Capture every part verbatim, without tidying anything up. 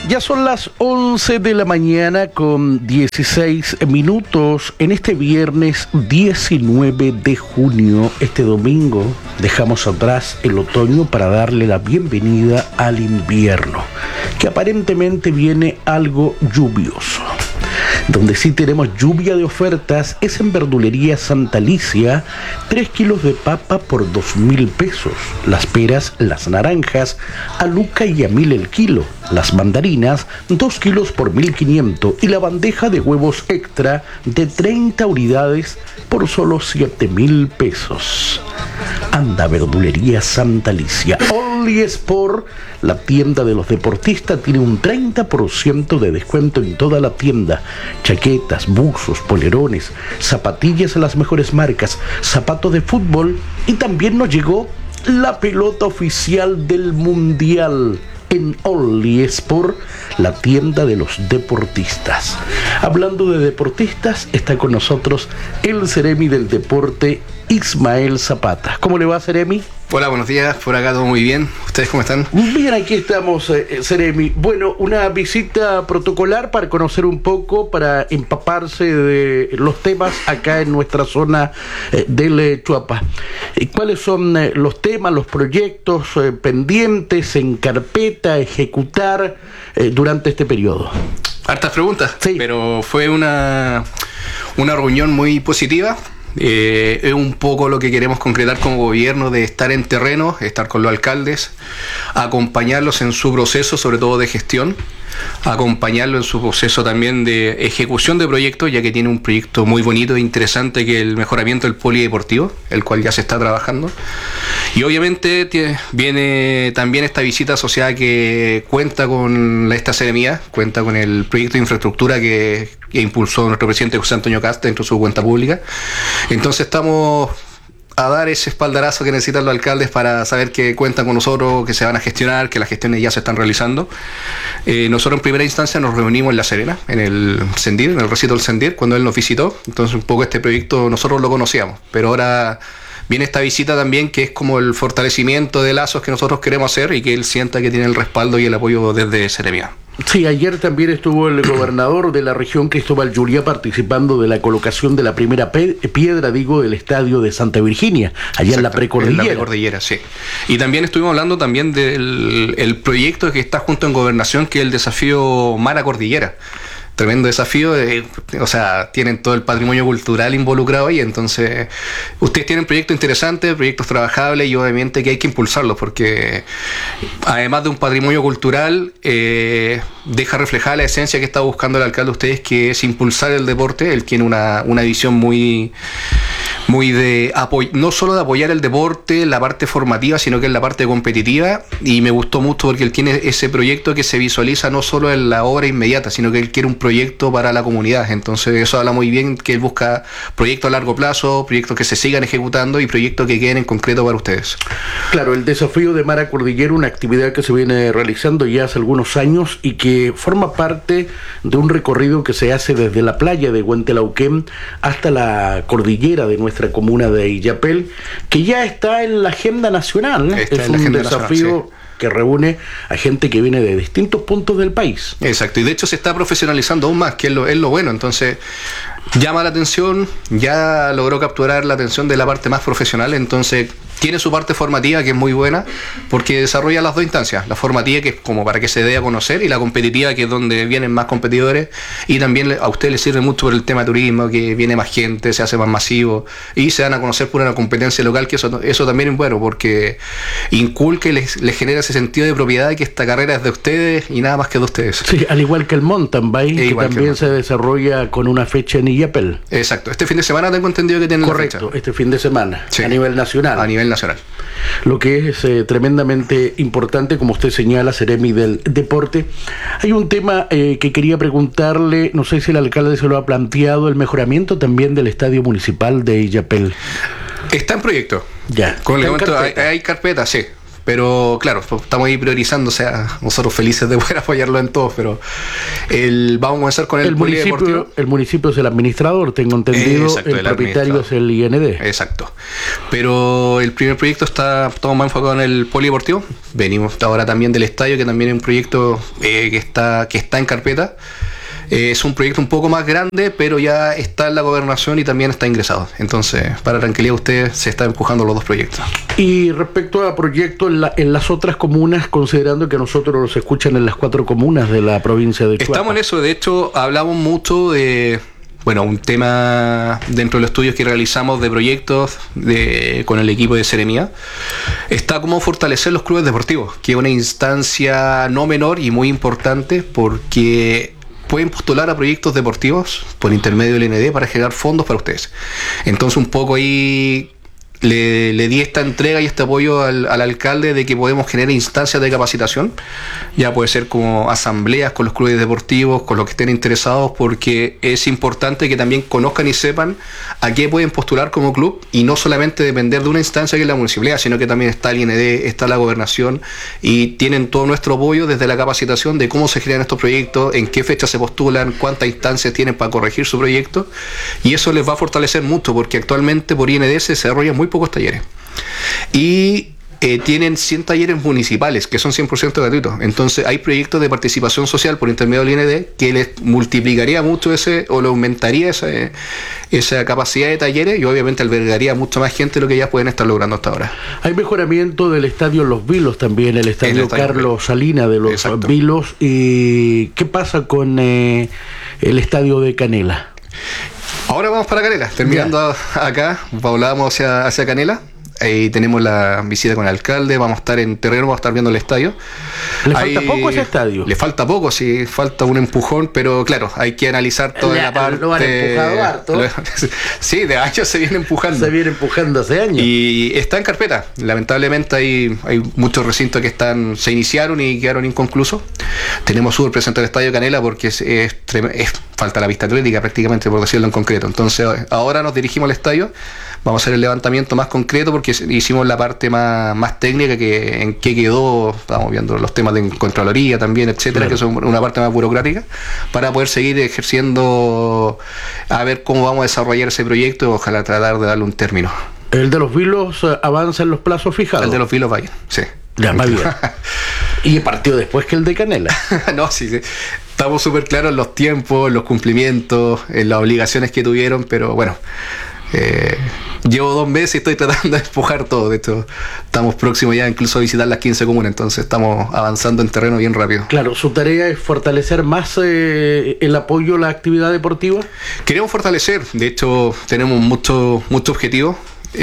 Ya son las once de la mañana con dieciséis minutos en este viernes diecinueve de junio. Este domingo dejamos atrás el otoño para darle la bienvenida al invierno, que aparentemente viene algo lluvioso. Donde sí tenemos lluvia de ofertas es en Verdulería Santa Alicia, tres kilos de papa por dos mil pesos, las peras, las naranjas, a Luca y a mil el kilo, las mandarinas, dos kilos por mil quinientos y la bandeja de huevos extra de treinta unidades por solo siete mil pesos. Anda, Verdulería Santa Alicia. Only Sport, la tienda de los deportistas, tiene un treinta por ciento de descuento en toda la tienda. Chaquetas, buzos, polerones, zapatillas a las mejores marcas, zapatos de fútbol, y también nos llegó la pelota oficial del Mundial en Only Sport, la tienda de los deportistas. Hablando de deportistas, está con nosotros el Ceremi del Deporte, Ismael Zapata. ¿Cómo le va, Ceremi? Hola, buenos días, por acá todo muy bien. ¿Ustedes cómo están? Bien, aquí estamos, eh, Ceremi. Bueno, una visita protocolar para conocer un poco, para empaparse de los temas acá en nuestra zona eh, del eh, Chuapa. Eh, ¿Cuáles son eh, los temas, los proyectos eh, pendientes, en carpeta, a ejecutar eh, durante este periodo? Hartas preguntas, sí. Pero fue una, una reunión muy positiva. Eh, es un poco lo que queremos concretar como gobierno, de estar en terreno, estar con los alcaldes, acompañarlos en su proceso, sobre todo de gestión, acompañarlos en su proceso también de ejecución de proyectos, ya que tiene un proyecto muy bonito e interesante, que es el mejoramiento del polideportivo, el cual ya se está trabajando. Y obviamente tiene, viene también esta visita asociada que cuenta con esta seremía, cuenta con el proyecto de infraestructura que, que impulsó nuestro presidente José Antonio Cast dentro de su cuenta pública. Entonces estamos a dar ese espaldarazo que necesitan los alcaldes para saber que cuentan con nosotros, que se van a gestionar, que las gestiones ya se están realizando. Eh, nosotros en primera instancia nos reunimos en La Serena, en el Sendir, en el recinto del Sendir, cuando él nos visitó. Entonces un poco este proyecto nosotros lo conocíamos, pero ahora viene esta visita también, que es como el fortalecimiento de lazos que nosotros queremos hacer y que él sienta que tiene el respaldo y el apoyo desde Seremía. Sí, ayer también estuvo el gobernador de la región, Cristóbal Yuria, participando de la colocación de la primera pe- piedra, digo, del estadio de Santa Virginia, allá Exacto, en la precordillera. En la precordillera, sí. Y también estuvimos hablando también del el proyecto que está junto en Gobernación, que es el desafío Mara Cordillera. Tremendo desafío, eh, o sea, tienen todo el patrimonio cultural involucrado ahí, entonces ustedes tienen proyectos interesantes, proyectos trabajables, y obviamente que hay que impulsarlos, porque además de un patrimonio cultural, eh, deja reflejada la esencia que está buscando el alcalde de ustedes, que es impulsar el deporte. Él tiene una, una visión muy, muy de apoy- no solo de apoyar el deporte, la parte formativa, sino que en la parte competitiva, y me gustó mucho porque él tiene ese proyecto que se visualiza no solo en la obra inmediata, sino que él quiere un proyecto para la comunidad. Entonces eso habla muy bien, que él busca proyectos a largo plazo, proyectos que se sigan ejecutando y proyectos que queden en concreto para ustedes. Claro, el desafío de Mara Cordillera, una actividad que se viene realizando ya hace algunos años y que forma parte de un recorrido que se hace desde la playa de Huentelauquén hasta la cordillera de nuestra comuna de Illapel, que ya está en la agenda nacional, ¿no? Está es en la un agenda desafío nacional, sí, que reúne a gente que viene de distintos puntos del país. Exacto, y de hecho se está profesionalizando aún más, que es lo, es lo bueno. Entonces llama la atención, ya logró capturar la atención de la parte más profesional, entonces tiene su parte formativa, que es muy buena, porque desarrolla las dos instancias, la formativa, que es como para que se dé a conocer, y la competitiva, que es donde vienen más competidores, y también a usted le sirve mucho por el tema de turismo, que viene más gente, se hace más masivo, y se dan a conocer por una competencia local, que eso, eso también es bueno, porque inculca y les, les genera ese sentido de propiedad, de que esta carrera es de ustedes y nada más que de ustedes. Sí, al igual que el mountain bike, que también que se desarrolla con una fecha en Illapel. Exacto, este fin de semana tengo entendido que tienen Correcto, la fecha. este fin de semana, sí, a nivel nacional. A nivel nacional. Lo que es eh, tremendamente importante, como usted señala, Ceremi del Deporte. Hay un tema eh, que quería preguntarle, no sé si el alcalde se lo ha planteado, el mejoramiento también del estadio municipal de Illapel. Está en proyecto. Ya. Con el ¿Está en momento, hay, carpeta? hay carpeta, sí. pero claro, estamos ahí priorizando, o sea, nosotros felices de poder apoyarlo en todos, pero el, vamos a comenzar con el, el municipio. El municipio es el administrador, tengo entendido, exacto, el, el propietario es el I N D. Exacto, pero el primer proyecto está todo más enfocado en el polideportivo. Venimos ahora también del estadio, que también es un proyecto eh, que está que está en carpeta. Eh, es un proyecto un poco más grande, pero ya está en la gobernación y también está ingresado. Entonces, para tranquilidad de ustedes, se están empujando los dos proyectos. Y respecto a proyectos en, la, en las otras comunas, considerando que nosotros los escuchan en las cuatro comunas de la provincia de Chuapa. Estamos en eso, de hecho, hablamos mucho de... Bueno, un tema dentro de los estudios que realizamos de proyectos de, con el equipo de Seremía está cómo fortalecer los clubes deportivos, que es una instancia no menor y muy importante porque pueden postular a proyectos deportivos por intermedio del N D para generar fondos para ustedes. Entonces un poco ahí le, le di esta entrega y este apoyo al, al alcalde de que podemos generar instancias de capacitación, ya puede ser como asambleas con los clubes deportivos, con los que estén interesados, porque es importante que también conozcan y sepan a qué pueden postular como club y no solamente depender de una instancia que es la municipalidad, sino que también está el I N D, está la gobernación y tienen todo nuestro apoyo desde la capacitación de cómo se generan estos proyectos, en qué fecha se postulan, cuántas instancias tienen para corregir su proyecto, y eso les va a fortalecer mucho porque actualmente por I N D se desarrollan muy pocos talleres y eh, tienen cien talleres municipales que son cien por ciento gratuitos. Entonces hay proyectos de participación social por intermedio del I N D que les multiplicaría mucho ese o le aumentaría esa, esa capacidad de talleres y obviamente albergaría mucho más gente de lo que ya pueden estar logrando hasta ahora. Hay mejoramiento del estadio Los Vilos también, el estadio, el estadio Carlos Salinas de Los Exacto. Vilos. ¿Y qué pasa con eh, el estadio de Canela? Ahora vamos para Canela, terminando ya. Acá, hablábamos hacia, hacia Canela. Ahí tenemos la visita con el alcalde, vamos a estar en terreno, vamos a estar viendo el estadio. ¿Le Ahí, falta poco ese estadio? Le falta poco, sí, falta un empujón, pero claro, hay que analizar toda la, la parte. Lo han empujado harto. Lo, sí, de años se viene empujando. Se viene empujando hace años. Y está en carpeta. Lamentablemente hay, hay muchos recintos que están se iniciaron y quedaron inconclusos. Tenemos súper presente el estadio Canela porque es, es, es falta la pista atlética prácticamente, por decirlo en concreto. Entonces ahora nos dirigimos al estadio. Vamos a hacer el levantamiento más concreto porque hicimos la parte más, más técnica, que en qué quedó, estamos viendo los temas de Contraloría también, etcétera, claro, que son una parte más burocrática, para poder seguir ejerciendo, a ver cómo vamos a desarrollar ese proyecto y ojalá tratar de darle un término. ¿El de los Vilos avanza en los plazos fijados? El de los Vilos vaya, sí. Ya, va bien. ¿Y partió después que el de Canela? No, sí, sí. Estamos súper claros en los tiempos, en los cumplimientos, en las obligaciones que tuvieron, pero bueno... Eh, llevo dos meses y estoy tratando de empujar todo. De hecho, estamos próximos ya incluso a visitar las quince comunas, entonces estamos avanzando en terreno bien rápido. Claro, ¿su tarea es fortalecer más eh, el apoyo a la actividad deportiva? Queremos fortalecer, de hecho tenemos muchos mucho objetivos.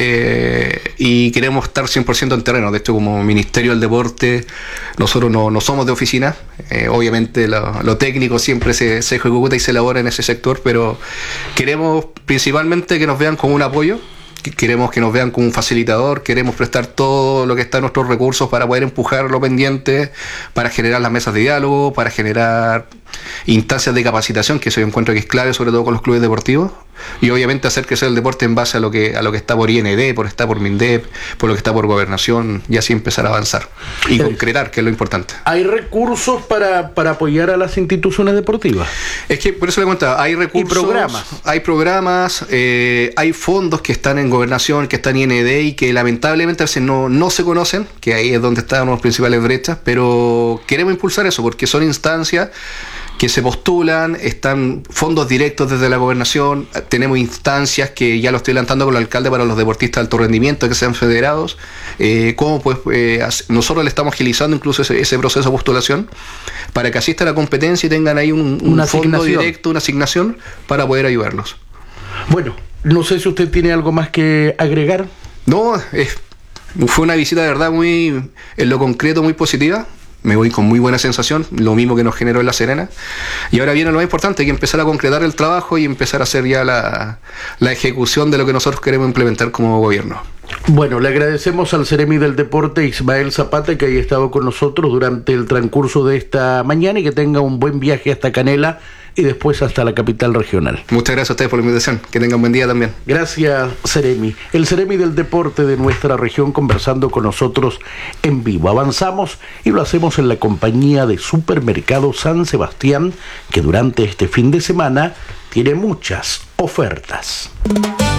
Eh, y queremos estar cien por ciento en terreno. De hecho, como Ministerio del Deporte, nosotros no, no somos de oficina. Eh, obviamente lo, lo técnico siempre se, se ejecuta y se elabora en ese sector, pero queremos principalmente que nos vean como un apoyo. Queremos que nos vean como un facilitador, queremos prestar todo lo que está en nuestros recursos para poder empujar lo pendiente, para generar las mesas de diálogo, para generar instancias de capacitación, que eso yo encuentro que es clave, sobre todo con los clubes deportivos, y obviamente hacer crecer el deporte en base a lo que a lo que está por I N D, por está por MINDEP, por lo que está por gobernación, y así empezar a avanzar y concretar, que es lo importante. ¿Hay recursos para, para apoyar a las instituciones deportivas? Es que por eso le comentaba, hay recursos, ¿Y programas? Hay programas, eh, hay fondos que están en gobernación, que están en I N D y que lamentablemente a veces no, no se conocen, que ahí es donde están las principales brechas, pero queremos impulsar eso porque son instancias que se postulan, están fondos directos desde la gobernación, tenemos instancias que ya lo estoy lanzando con el alcalde para los deportistas de alto rendimiento que sean federados, eh, cómo pues eh, nosotros le estamos agilizando incluso ese, ese proceso de postulación para que asista a la competencia y tengan ahí un, un una fondo directo, una asignación para poder ayudarlos. Bueno, no sé si usted tiene algo más que agregar. No, es, fue una visita de verdad muy, en lo concreto, muy positiva. Me voy con muy buena sensación, lo mismo que nos generó en La Serena. Y ahora viene lo más importante, hay que empezar a concretar el trabajo y empezar a hacer ya la, la ejecución de lo que nosotros queremos implementar como gobierno. Bueno, le agradecemos al Seremi del Deporte, Ismael Zapata, que haya estado con nosotros durante el transcurso de esta mañana y que tenga un buen viaje hasta Canela y después hasta la capital regional. Muchas gracias a ustedes por la invitación. Que tengan buen día también. Gracias, Seremi. El Seremi del Deporte de nuestra región conversando con nosotros en vivo. Avanzamos y lo hacemos en la compañía de Supermercado San Sebastián, que durante este fin de semana tiene muchas ofertas.